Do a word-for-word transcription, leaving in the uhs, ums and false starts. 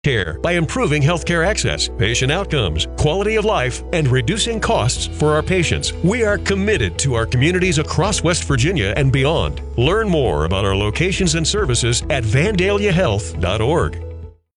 care by improving healthcare access, patient outcomes, quality of life, and reducing costs for our patients. We are committed to our communities across West Virginia and beyond. Learn more about our locations and services at vandalia health dot org.